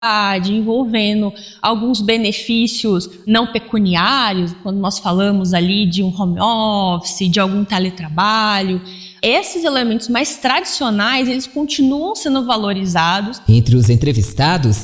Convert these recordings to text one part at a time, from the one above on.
envolvendo alguns benefícios não pecuniários, quando nós falamos ali de um home office, de algum teletrabalho. Esses elementos mais tradicionais, eles continuam sendo valorizados. Entre os entrevistados,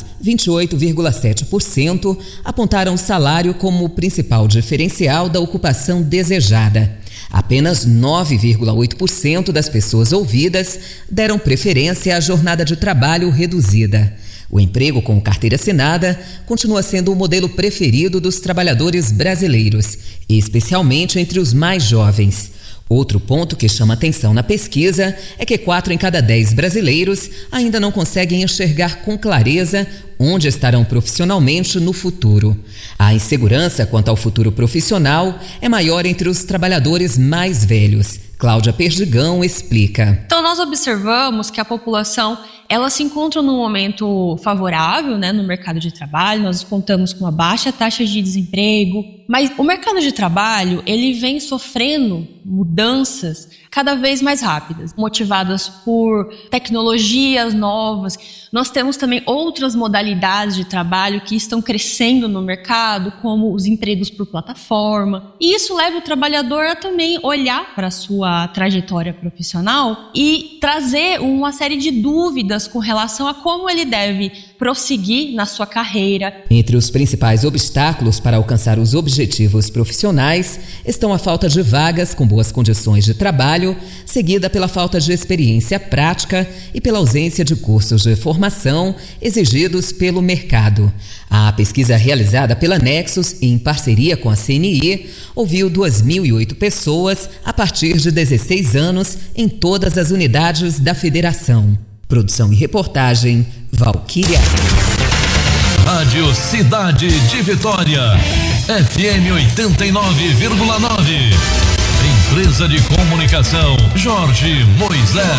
28,7% apontaram o salário como o principal diferencial da ocupação desejada. Apenas 9,8% das pessoas ouvidas deram preferência à jornada de trabalho reduzida. O emprego com carteira assinada continua sendo o modelo preferido dos trabalhadores brasileiros, especialmente entre os mais jovens. Outro ponto que chama atenção na pesquisa é que 4 em cada 10 brasileiros ainda não conseguem enxergar com clareza onde estarão profissionalmente no futuro. A insegurança quanto ao futuro profissional é maior entre os trabalhadores mais velhos. Cláudia Perdigão explica. Então nós observamos que a população ela se encontra num momento favorável, no mercado de trabalho. Nós contamos com uma baixa taxa de desemprego, mas o mercado de trabalho ele vem sofrendo mudanças cada vez mais rápidas, motivadas por tecnologias novas. Nós temos também outras modalidades de trabalho que estão crescendo no mercado, como os empregos por plataforma. E isso leva o trabalhador a também olhar para a sua trajetória profissional e trazer uma série de dúvidas com relação a como ele deve prosseguir na sua carreira. Entre os principais obstáculos para alcançar os objetivos profissionais estão a falta de vagas com boas condições de trabalho, seguida pela falta de experiência prática e pela ausência de cursos de formação exigidos pelo mercado. A pesquisa realizada pela Nexus, em parceria com a CNI, ouviu 2.008 pessoas a partir de 16 anos em todas as unidades da federação. Produção e reportagem, Valquíria. Rádio Cidade de Vitória, FM 89,9. Empresa de Comunicação, Jorge Moisés.